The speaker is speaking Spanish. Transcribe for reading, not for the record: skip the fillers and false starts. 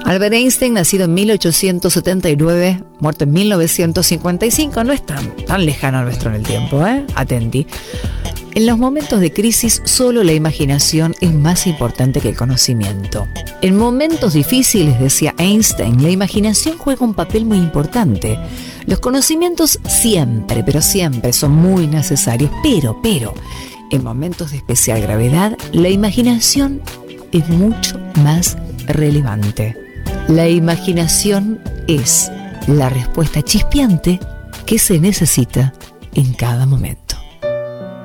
Albert Einstein, nacido en 1879, muerto en 1955, no es tan lejano nuestro en el tiempo, ¿eh? Atenti. En los momentos de crisis, solo la imaginación es más importante que el conocimiento. En momentos difíciles, decía Einstein, la imaginación juega un papel muy importante. Los conocimientos siempre, pero siempre son muy necesarios, pero, en momentos de especial gravedad, la imaginación es mucho más relevante. La imaginación es la respuesta chispeante que se necesita en cada momento.